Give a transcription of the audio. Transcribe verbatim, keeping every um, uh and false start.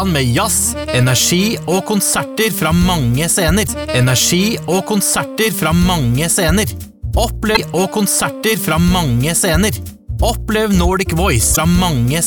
med jazz, energi og konserter fra mange scener. Energi og konserter fra mange scener. Opplev og konserter fra mange scener. Opplev Nordic Voice fra mange